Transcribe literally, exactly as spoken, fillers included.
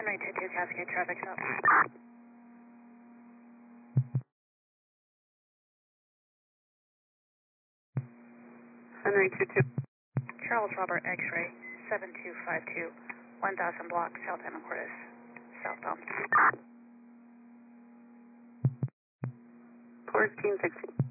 Runway two two Cascade traffic stop. Runway two two. Charles Robert X-ray seven two five two, one thousand block, South Anacortes, southbound. fourteen sixty.